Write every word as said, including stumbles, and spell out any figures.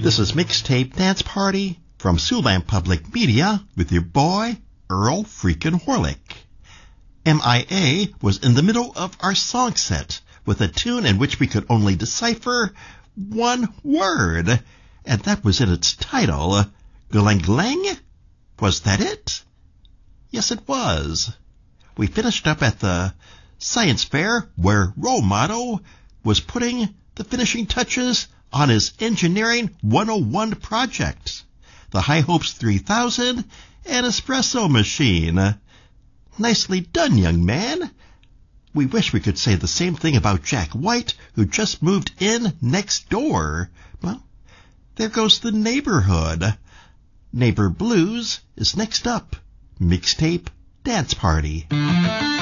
This is Mixtape Dance Party from Siouxland Public Media with your boy, Earl freaking Horlick. M I A was in the middle of our song set with a tune in which we could only decipher one word, and that was in its title. Gling Gling? Was that it? Yes, it was. We finished up at the science fair where Romano was putting the finishing touches on his Engineering one oh one project, the High Hopes three thousand and espresso machine. Nicely done, young man. We wish we could say the same thing about Jack White, who just moved in next door. Well, there goes the neighborhood. Neighbor Blues is next up. Mixtape Dance Party.